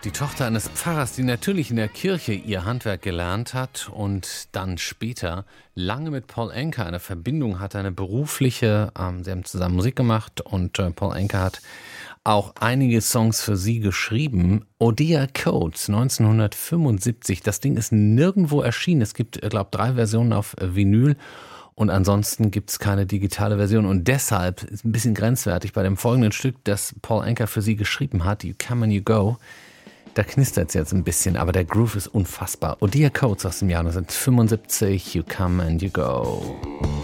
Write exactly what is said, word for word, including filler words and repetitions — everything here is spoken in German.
Die Tochter eines Pfarrers, die natürlich in der Kirche ihr Handwerk gelernt hat und dann später lange mit Paul Anka eine Verbindung hatte, eine berufliche. Ähm, sie haben zusammen Musik gemacht und äh, Paul Anka hat auch einige Songs für sie geschrieben. Odia Coates, neunzehnhundertfünfundsiebzig. Das Ding ist nirgendwo erschienen. Es gibt, ich glaube, drei Versionen auf Vinyl. Und ansonsten gibt es keine digitale Version. Und deshalb ist ein bisschen grenzwertig bei dem folgenden Stück, das Paul Anka für sie geschrieben hat, You Come and You Go. Da knistert es jetzt ein bisschen, aber der Groove ist unfassbar. Odia Coates aus dem Jahr neunzehnhundertfünfundsiebzig, You Come and You Go.